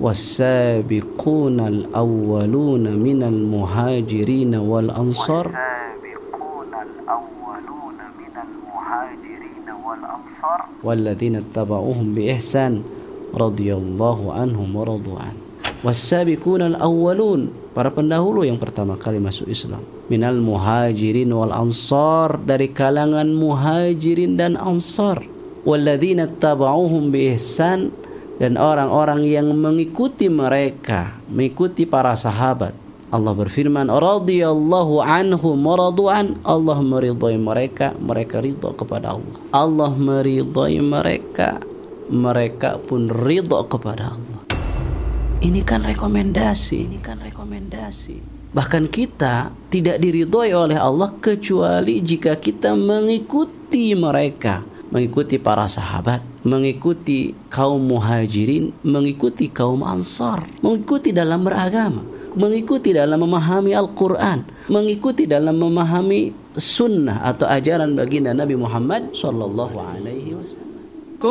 was-sabiqunal awwaluna minal muhajirin wal ansar walladzina tabauhum bi ihsan radhiyallahu anhum wa radu an. Was-sabiqunal awwalun, para pendahulu yang pertama kali masuk Islam, minal muhajirin wal ansar, dari kalangan muhajirin dan ansar, walladzina tabauhum bi ihsan, dan orang-orang yang mengikuti mereka, mengikuti para sahabat. Allah berfirman, radhiyallahu anhum wa radu an, Allah meridhai mereka, mereka ridha kepada Allah. Allah meridhai mereka, mereka pun ridha kepada Allah. Ini kan rekomendasi. Bahkan kita tidak diridhoi oleh Allah kecuali jika kita mengikuti mereka, mengikuti para sahabat, mengikuti kaum muhajirin, mengikuti kaum ansar, mengikuti dalam beragama, mengikuti dalam memahami Al-Quran, mengikuti dalam memahami sunnah atau ajaran baginda Nabi Muhammad sallallahu alaihi wasallam.